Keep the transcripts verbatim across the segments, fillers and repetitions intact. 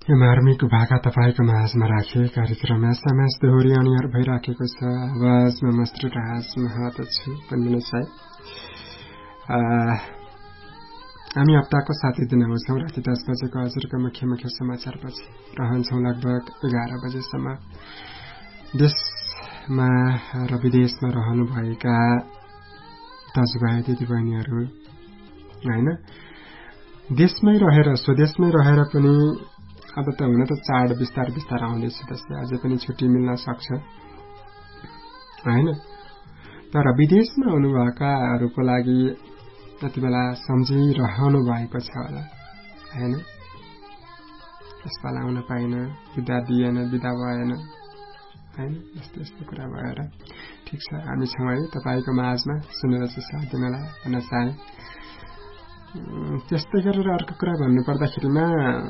यो मार्मिक भाका तपाईको माझमा राखे कार्यक्रम एसएमएस दोहोरी अनिवार्य भइराखेको छ। आवाजमा मस्त्र राज महत छु पनि सायद हामी हप्ताको सातै दिन आउँछौँ राति दस बजेको हजुरको मुख्य मुख्य समाचार पछि रहन्छौँ लगभग एघार बजेसम्म। देशमा र विदेशमा रहनुभएका दाजुभाइ दिदीबहिनीहरू हैन देशमै रहेर स्वदेशमै रहेर पनि अब त हुन त चाड बिस्तार बिस्तार आउँदैछ त्यसले अझै पनि छुट्टी मिल्न सक्छ हैन। तर विदेशमा हुनुभएकाहरूको लागि यति बेला सम्झिरहनु भएको छ होला हैन। यसपालि आउन पाइन, बिदा दिएन, बिदा भएन हैन, यस्तो यस्तो कुरा भएर ठिक छ हामी छौँ है तपाईँको माझमा सुनेर चाहिँ साथ दिनलाई भन्न चाहे। त्यस्तै गरेर अर्को कुरा भन्नुपर्दाखेरिमा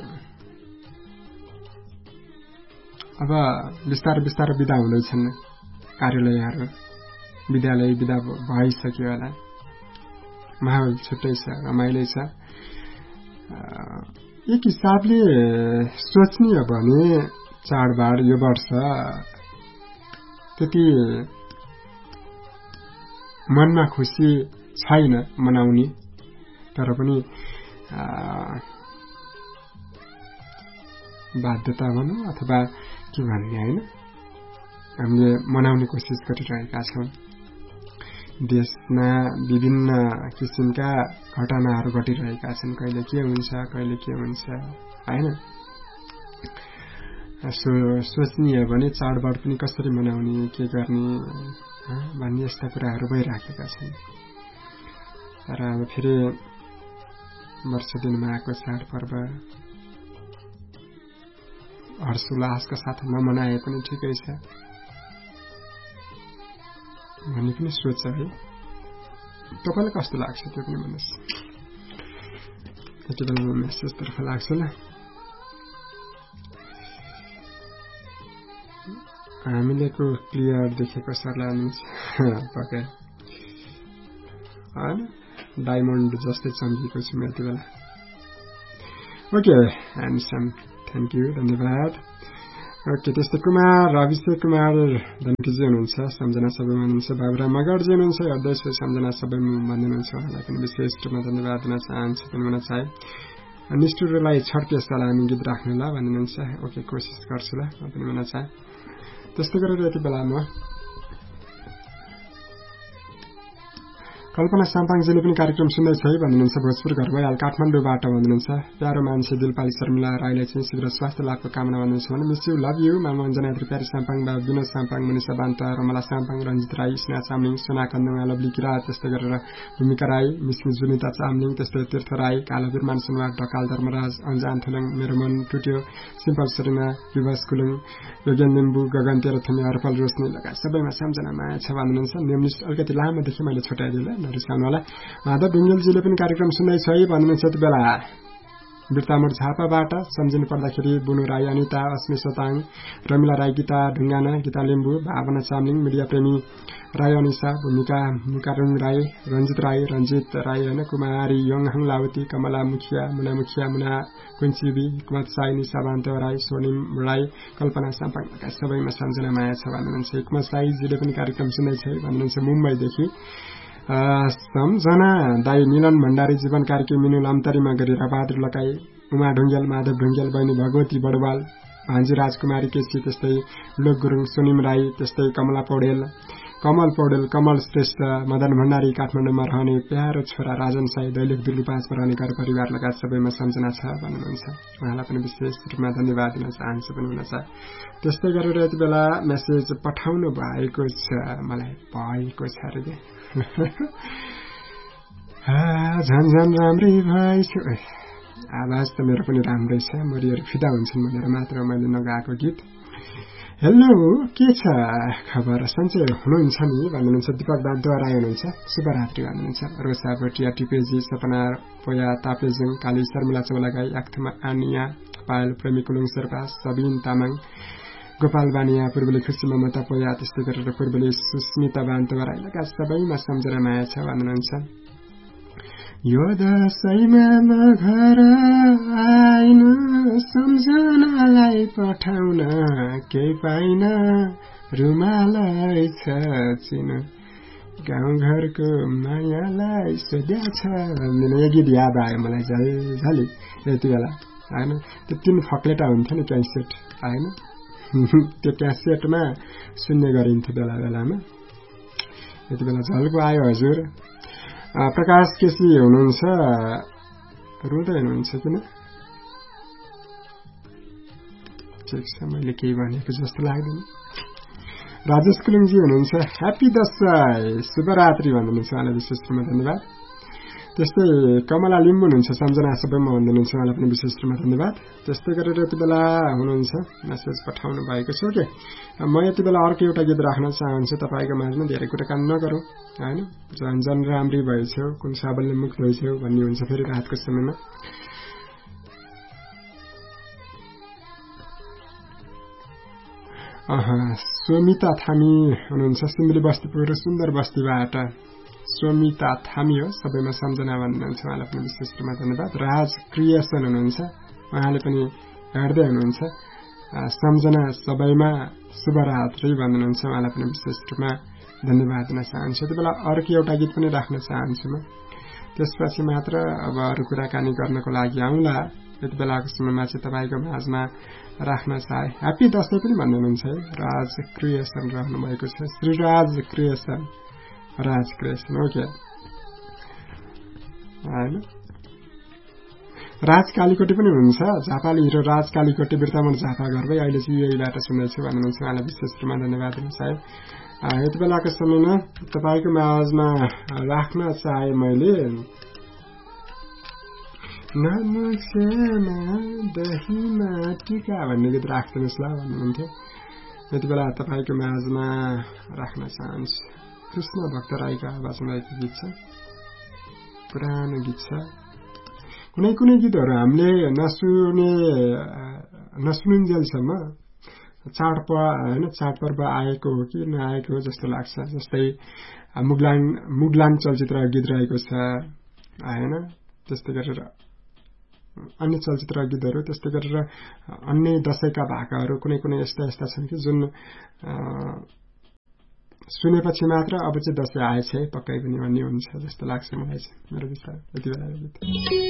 अब बिस्तार बिस्तार बिदा हुँदैछन् कार्यालयहरू, विद्यालय बिदा भइसक्यो होला, माहौल छुट्टै छ, रमाइलो छ। एक हिसाबले सोच्ने हो भने चाडबाड यो वर्ष त्यति मनमा खुसी छैन मनाउने, तर पनि बाध्यता भनौँ अथवा के भन्ने हैन, हामीले मनाउने कोसिस गरिरहेका छौँ। देशमा विभिन्न किसिमका घटनाहरू घटिरहेका छन्, कहिले के हुन्छ कहिले के हुन्छ हैन। सो सोच्ने हो भने चाडबाड पनि कसरी मनाउने, के गर्ने भन्ने यस्ता कुराहरू भइराखेका छन्। तर अब फेरि वर्ष दिनमा आएको चाडपर्व हर्षोल्लासका साथ नमनाए पनि ठिकै छ भन्ने पनि सोच है। तपाईँलाई कस्तो लाग्छ त्यो पनि भन्नुहोस्। यति बेला म मेसेजतर्फ लाग्छु ल। हामीले को क्लियर देखेको सरला पक्कै हैन, डायमन्ड जस्तै चम्किएको छु म यति बेला। ओके ह्यान्डसम, थ्याङ्क यू, धन्यवाद। ओके त्यस्तै कुमार अभिषेक कुमार धनकीजी हुनुहुन्छ, सम्झना सबै हुनुहुन्छ, बाबुराम मगरजी हुनुहुन्छ, अध्यक्ष सम्झना सबै भन्नुहुन्छ, उहाँलाई पनि विशेष रूपमा धन्यवाद दिन चाहन्छु पनि भन्न चाहे। निष्ठुरलाई छड्के सलामी गीत राख्नु ल भन्नुहुन्छ। ओके कोसिस गर्छु ल म पनि भन्न चाहे। त्यस्तै गरेर यति बेला म कल्पना साम्पाङजीले पनि कार्यक्रम सुन्दैछ है भन्नुहुन्छ, भोजपुर घर भइहाल काठमाडौँबाट भन्नुहुन्छ। प्यारो मान्छे दिलपाली शर्मिला राईलाई चाहिँ शीघ्र स्वास्थ्य लाभको कामना भन्नुहुन्छ भने मिस यू लभ यू मामञ्जना प्यारी साम्पाङ बा विनोद साम्पाङ मनिषा बान्ता रमला साम्पाङ रञ्जित राई स्नेहा चामलिङ सोना कन्दुङा लवली किरा, त्यस्तै गरेर भूमिका राई मिसमिस जुनिता चामलिङ, त्यस्तै तीर्थ राई कालावीर मानसुनवार ढकाल धर्मराज अन्जान थुलङ मेरो मन टुट्यो सिम्पल सरिना विवास कुलुङ योगेन लिम्बू गगन तेह्रथुमी हरफल रोशनी लगायत सबैमा सम्झना माया छ भन्नुहुन्छ। नेम लिस्ट अलिकति लामो देखि मैले छुट्याइदिएँ नरिसाउनु होला। माधव ढुङ्गेलजीले पनि कार्यक्रम सुन्दैछ है भन्नुहुन्छ। यति बेला बिर्तामोड झापाबाट सम्झिनु पर्दाखेरि बुनु राई अनिता अस्मी सोताङ रमिला राई गीता ढुङ्गाना गीता लिम्बू भावना चामलिङ मिडिया प्रेमी राई अनिसा भूमिका मुकारुङ राई रञ्जित राई रञ्जित राई होइन कुमारी योङहाङ लावती कमला मुखिया मुना मुखिया मुना कुन्चिबी हिक्मत साई निशा बान्त राई सोनिम राई कल्पना साम्पाङ लगायत सबैमा सम्झना माया छ भन्नुहुन्छ। हिक्मत साईजीले पनि कार्यक्रम सुन्दैछ है भन्नुहुन्छ मुम्बईदेखि। सम्झना दाई मिलन भण्डारी जीवन कार्यक्रम मिनु लामतरीमा गरी रबहादुर लकाई उमा ढुङ्गेल माधव ढुङ्गेल बहिनी भगवती बडवाल भान्जी राजकुमारी केसी, त्यस्तै लोक गुरुङ सोनिम राई, त्यस्तै कमला पौडेल कमल पौडेल कमल श्रेष्ठ मदन भण्डारी काठमाडौँमा रहने प्यारो छोरा राजन साई दैलेख दुलु पाँचमा रहने घर परिवार लगायत सबैमा सम्झना छ भन्नुहुन्छ। उहाँलाई पनि विशेष रूपमा धन्यवाद दिन चाहन्छु पनि हुन छ। त्यस्तै गरेर यति बेला मेसेज पठाउनु भएको छ मलाई भएको छ अरे के झन् झन् राम्रै भएछु। आवाज त मेरो पनि राम्रै छ, मरिहरू फिदा हुन्छन् भनेर मात्र मैले नगाएको गीत। हेलो के छ खबर सन्चै हुनुहुन्छ नि भन्नुहुन्छ। दीपक बागदुवा राई हुनुहुन्छ, शुभरात्रि भन्नुहुन्छ। रोसा भोटिया टिपेजी सपना पोया तापेजुङ काली शर्मिला चौलागाई आक्थमा आनिया पायल प्रेमी कुलुङ शेर्पा सबिन तामाङ गोपाल बानिया पूर्वले खुसी ममता पोया, त्यस्तै गरेर पूर्वले सुस्मिता बान्तवा राई लगायत सबैमा सम्झना माया छ भन्नुहुन्छ। यो दशैँमा म घर आइन सम्झनालाई पठाउन केही पाइन रुमालै छचिन गाउँघरको मायालाई सोध्या छ। यो गीत याद आयो मलाई झलि यति बेला होइन। त्यो तिन फक्लेटा हुन्थ्यो नि क्यासेट होइन, त्यो क्यासेटमा सुन्ने गरिन्थ्यो बेला बेलामा। यति बेला झल्को आयो हजुर। प्रकाश केसी हुनुहुन्छ, रुँदै हुनुहुन्छ किन? ठिक छ, मैले केही भनेको जस्तो लाग्दैन। राजेश कुलुङजी हुनुहुन्छ, ह्याप्पी दशैं शुभरात्रि भन्नुहुन्छ, उहाँलाई विशेष रूपमा धन्यवाद। त्यस्तै कमला लिम्बू हुनुहुन्छ, सम्झना सबैमा भन्नुहुन्छ, उहाँलाई पनि विशेष रूपमा धन्यवाद। त्यस्तै गरेर यति बेला हुनुहुन्छ, मेसेज पठाउनु भएको छ। ओके, म यति बेला अर्को एउटा गीत राख्न चाहन्छु तपाईँको माझमा। धेरै कुराकानी नगरौँ होइन, झन् झन् राम्री भएछौ, कुन साबलले मुख धोइछौ भन्ने हुन्छ फेरि रातको समयमा। सोमिता थामी हुनुहुन्छ, सिमली बस्तीपुर सुन्दर बस्तीबाट। सोमिता थामी हो, सबैमा सम्झना भन्नुहुन्छ, उहाँलाई पनि विशेष रूपमा धन्यवाद। राज क्रिएसन हुनुहुन्छ, उहाँले पनि हेर्दै हुनुहुन्छ, सम्झना सबैमा शुभरात्रि भन्नुहुन्छ, उहाँलाई पनि विशेष रूपमा धन्यवाद दिन चाहन्छु। यति बेला अर्को एउटा गीत पनि राख्न चाहन्छु म, त्यसपछि मात्र अब अरू कुराकानी गर्नको लागि आउँला। यति बेलाको समयमा चाहिँ तपाईँको माझमा राख्न चाहे ह्याप्पी दशैं पनि भन्नुहुन्छ है। राज क्रिएसन राख्नु भएको छ, श्रीराज क्रिएसन, राज क्रिएसन। ओके होइन, राज कालीकोटी पनि हुनुहुन्छ, झापाली हिरो राज कालीकोटी बिर्तामोड झापा घर भई अहिले चाहिँ यहीबाट सुन्दैछु भन्नुहुन्छ, उहाँलाई विशेष रूपमा धन्यवाद दिनुहोस् है। यति बेलाको समयमा तपाईँको माझमा राख्न चाहे मैले नमुसेमा दहीमा टिका भन्ने गीत राखिदिनुहोस् ल भन्नुहुन्थ्यो। यति बेला तपाईँको माझमा राख्न चाहन्छु, कृष्ण भक्त राईको आवाजमा रहेको गीत छ, पुरानो गीत छ। कुनै कुनै गीतहरू हामीले नसुने नसुनिन्जेलसम्म चाडपर्व होइन, चाडपर्व आएको हो कि नआएको हो जस्तो लाग्छ। जस्तै मुगलान मुगलान चलचित्र गीत रहेको छ होइन, त्यस्तै गरेर अन्य चलचित्र गीतहरू, त्यस्तै गरेर अन्य दशैंका भाकाहरू कुनै कुनै यस्ता यस्ता छन् कि जुन सुनेपछि मात्र अब चाहिँ दशैं आएछ है पक्कै पनि भन्ने हुन्छ जस्तो लाग्छ मलाई चाहिँ, मेरो विचार। यति बेला